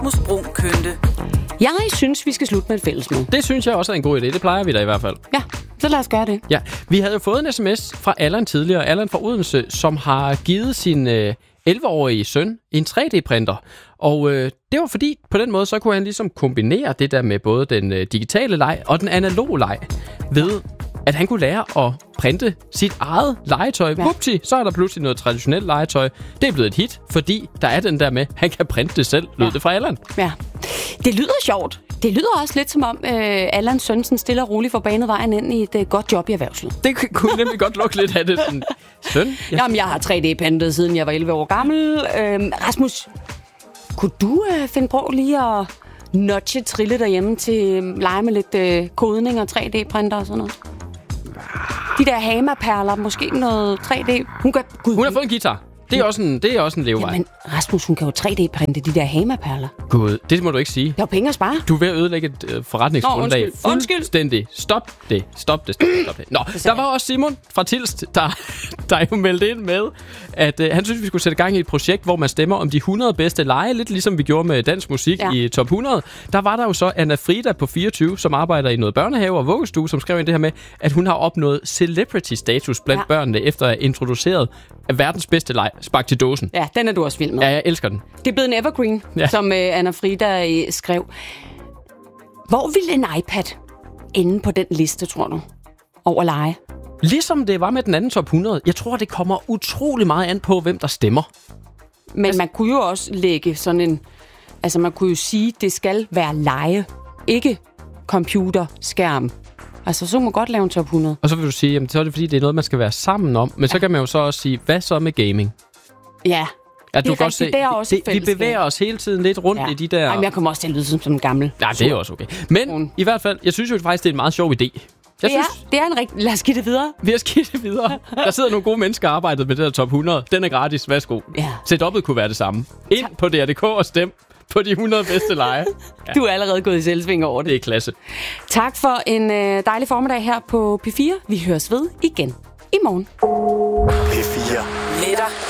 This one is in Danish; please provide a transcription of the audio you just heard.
Rasmus Bruun Kønte. Jeg synes, vi skal slutte med et fællesmøde. Det synes jeg også er en god idé. Det plejer vi da i hvert fald. Ja, så lad os gøre det. Ja, vi havde jo fået en sms fra Allan tidligere. Allan fra Odense, som har givet sin 11-årige søn en 3D-printer. Og det var fordi, på den måde, så kunne han ligesom kombinere det der med både den digitale leg og den analoge leg ved at han kunne lære at printe sit eget legetøj. Ja. Vupti, så er der pludselig noget traditionelt legetøj. Det er blevet et hit, fordi der er den der med, han kan printe det selv, lød det fra Allan. Ja, det lyder sjovt. Det lyder også lidt som om, Allan Sønsen stille og roligt får banet vejen ind i et godt job i erhvervslivet. Det kunne nemlig godt lukke lidt af det. Sådan, søn? Ja. Jamen, jeg har 3D-printet, siden jeg var 11 år gammel. Rasmus, kunne du finde på lige at nudge trille derhjemme til lege med lidt kodning og 3D-printer og sådan noget? De der Hama-perler, måske noget 3D. Hun har fået en guitar. Det er også en levevej. Jamen, Rasmus, hun kan jo 3D-printe de der Hama-perler. Gud, det må du ikke sige. Der er penge at spare. Du er ved at ødelægge et forretningsgrundlag. Undskyld. Fuldstændig. Stop det. Nå, der var også Simon fra Tilst, der jo meldte ind med, at han synes, vi skulle sætte gang i et projekt, hvor man stemmer om de 100 bedste lege, lidt ligesom vi gjorde med dansk musik i Top 100. Der var der jo så Anna Frida på 24, som arbejder i noget børnehave og vuggestue, som skrev ind det her med, at hun har opnået celebrity-status blandt børnene, efter at have introduceret verdens bedste leg, spark til dåsen. Ja, den er du også vild med. Ja, jeg elsker den. Det er blevet en evergreen, som Anna Frida skrev. Hvor vil en iPad ende på den liste, tror du, over lege? Ligesom det var med den anden top 100. Jeg tror, det kommer utrolig meget an på, hvem der stemmer. Men man kunne jo også lægge sådan en... Altså, man kunne jo sige, det skal være lege, ikke computer, skærm. Altså, så må man godt lave en top 100. Og så vil du sige, jamen, så er det fordi, det er noget, man skal være sammen om. Men så kan man jo så også sige, hvad så med gaming? Ja, du kan godt se, det er også vi bevæger os hele tiden lidt rundt i de der... Jamen, jeg kommer også til at lyde som en gammel. Nej, det er også okay. Men i hvert fald, jeg synes jo faktisk, det er en meget sjov idé. Det er en rigtig... Lad os give det videre. Vi har skidt det videre. Der sidder nogle gode mennesker og arbejder med det der top 100. Den er gratis. Værsgo. Ja. Setup'et kunne være det samme. Ind på DR.dk og stem på de 100 bedste lege. Ja. Du er allerede gået i selvsving over det. Det er klasse. Tak for en dejlig formiddag her på P4. Vi høres ved igen i morgen. P4. Netter